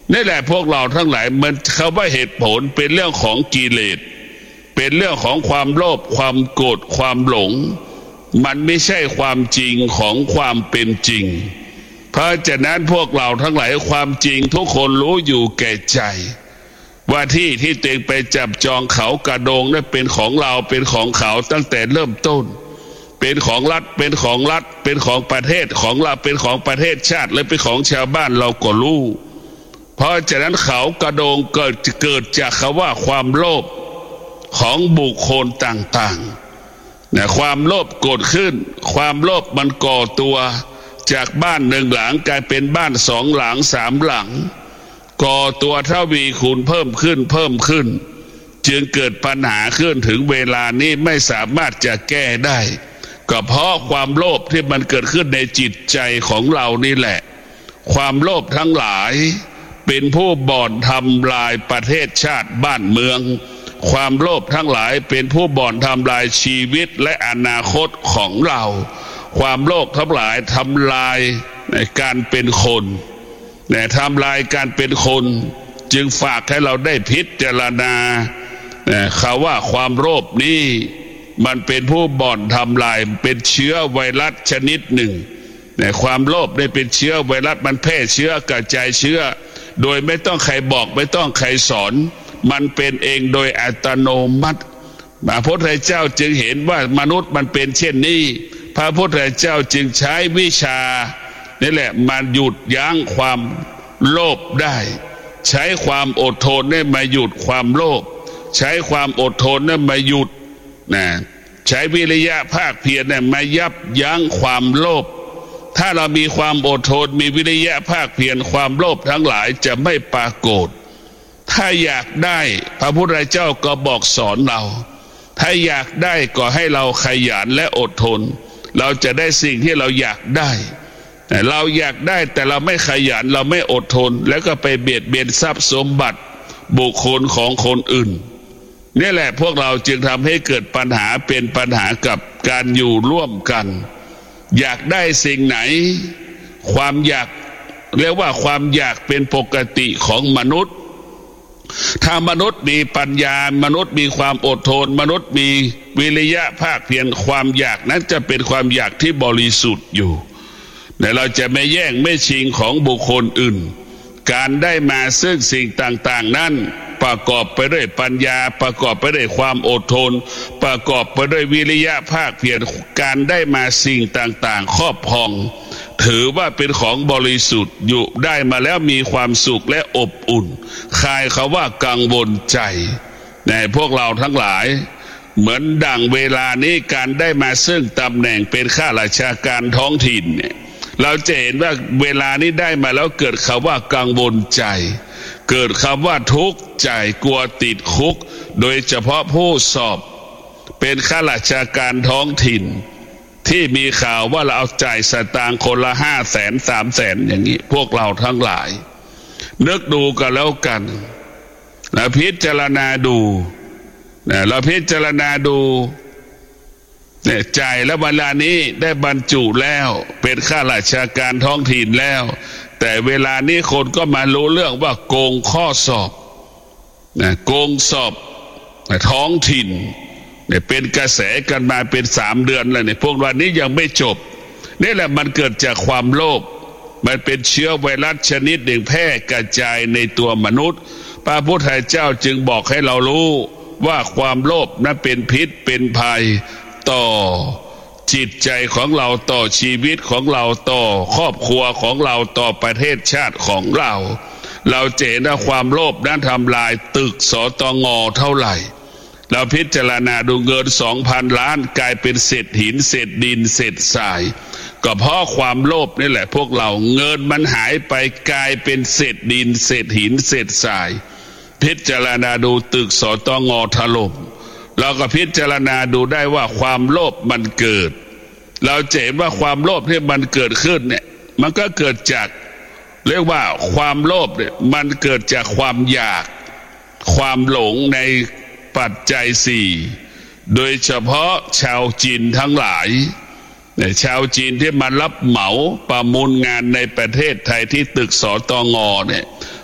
นี่แหละพวกเราทั้งหลายมันเขาว่าเหตุผลเป็นเรื่องของกิเลสเป็นเรื่องของความโลภความโกรธความหลงมันไม่ใช่ความจริงของความเป็นจริงเพราะฉะนั้นพวกเราทั้งหลายความจริงทุกคนรู้อยู่แก่ใจว่าที่ตัวเองไปจับจองเขากระโดงนั้นเป็นของเราเป็นของเขาตั้งแต่เริ่มต้นเป็นของรัฐเป็นของรัฐเป็นของประเทศของเราเป็นของประเทศชาติและเป็นของชาวบ้านเราก็รู้เพราะฉะนั้นเขากระโดงเกิดจากคำว่าความโลภของบุคคลต่างๆเนี่ยความโลภเกิดขึ้นความโลภมันก่อตัวจากบ้านหนึ่งหลังกลายเป็นบ้านสองหลังสามหลังก่อตัวทวีคูณเพิ่มขึ้นจึงเกิดปัญหาขึ้นถึงเวลานี้ไม่สามารถจะแก้ได้ก็เพราะความโลภที่มันเกิดขึ้นในจิตใจของเรานี่แหละความโลภทั้งหลายเป็นผู้บ่อนทำลายประเทศชาติบ้านเมืองความโลภทั้งหลายเป็นผู้บ่อนทำลายชีวิตและอนาคตของเราความโลภทั้งหลายทำลายในการเป็นคนแต่ทำลายการเป็นคนจึงฝากให้เราได้พิจารณาเขาว่าความโลภนี้มันเป็นผู้บ่อนทำลายเป็นเชื้อไวรัสชนิดหนึ่งแต่ความโลภได้เป็นเชื้อไวรัสมันแพร่เชื้อกระจายเชื้อโดยไม่ต้องใครบอกไม่ต้องใครสอนมันเป็นเองโดยอัตโนมัติพระพุทธเจ้าจึงเห็นว่ามนุษย์มันเป็นเช่นนี้พระพุทธเจ้าจึงใช้วิชานี่แหละมาหยุดยั้งความโลภได้ใช้ความอดทนได้มาหยุดความโลภใช้ความอดทนได้มาหยุดนะใช้วิริยะภาคเพียรได้มายับยั้งความโลภถ้าเรามีความอดทนมีวิริยะภาคเพียรความโลภทั้งหลายจะไม่ปรากฏถ้าอยากได้พระพุทธเจ้าก็บอกสอนเราถ้าอยากได้ก็ให้เราขยันและอดทนเราจะได้สิ่งที่เราอยากได้แต่เราอยากได้แต่เราไม่ขยันเราไม่อดทนแล้วก็ไปเบียดเบียนทรัพย์สมบัติบุคคลของคนอื่นนี่แหละพวกเราจึงทำให้เกิดปัญหาเป็นปัญหากับการอยู่ร่วมกันอยากได้สิ่งไหนความอยากเรียกว่าความอยากเป็นปกติของมนุษย์ถ้ามนุษย์มีปัญญามนุษย์มีความอดทนมนุษย์มีวิริยะภาคเพียรความอยากนั้นจะเป็นความอยากที่บริสุทธิ์อยู่แต่เราจะไม่แย่งไม่ชิงของบุคคลอื่นการได้มาซึ่งสิ่งต่างๆนั้นประกอบไปด้วยปัญญาประกอบไปด้วยความอดทนประกอบไปด้วยวิริยะภาคเพียรการได้มาสิ่งต่างๆครอบครองถือว่าเป็นของบริสุทธิ์อยู่ได้มาแล้วมีความสุขและอบอุ่นคลายคำว่ากังวลใจในพวกเราทั้งหลายเหมือนดั่งเวลานี้การได้มาซึ่งตำแหน่งเป็นข้าราชการท้องถิ่นเนี่ยเราจะเห็นว่าเวลานี้ได้มาแล้วเกิดคำว่ากังวลใจเกิดคำว่าทุกข์ใจกลัวติดคุกโดยเฉพาะผู้สอบเป็นข้าราชการท้องถิ่นที่มีข่าวว่าเราเอาจ่ายสตางค์คนละ500,000 300,000อย่างนี้พวกเราทั้งหลายนึกดูกันแล้วกันแล้วพิจารณาดูเราพิจารณาดูเนี่ยจ่ายแล้วเวลานี้ได้บรรจุแล้วเป็นข้าราชการท้องถิ่นแล้วแต่เวลานี้คนก็มารู้เรื่องว่าโกงข้อสอบโกงสอบท้องถิ่นเนี่ยเป็นกระแสกันมาเป็น3 เดือนแล้วเนี่ยพวกวันนี้ยังไม่จบนี่แหละมันเกิดจากความโลภมันเป็นเชื้อไวรัสชนิดหนึ่งแพร่กระจายในตัวมนุษย์พระพุทธเจ้าจึงบอกให้เรารู้ว่าความโลภนั้นเป็นพิษเป็นภัยต่อจิตใจของเราต่อชีวิตของเราต่อครอบครัวของเราต่อประเทศชาติของเราจะเห็นว่าความโลภนั้นทำลายตึกสตง.เท่าไหร่เราพิจารณาดูเงิน 2,000 ล้านกลายเป็นเศษหินเศษดินเศษทรายก็เพราะความโลภนี่แหละพวกเราเงินมันหายไปกลายเป็นเศษดินเศษหินเศษทรายพิจารณาดูตึกสตง.ถล่มเราก็พิจารณาดูได้ว่าความโลภมันเกิดเราจะเห็นว่าความโลภที่มันเกิดขึ้นเนี่ยมันก็เกิดจากเรียกว่าความโลภเนี่ยมันเกิดจากความอยากความหลงในปัจจัย4โดยเฉพาะชาวจีนทั้งหลายชาวจีนที่มารับเหมาประมูลงานในประเทศไทยที่ตึกสตง.เนี่ย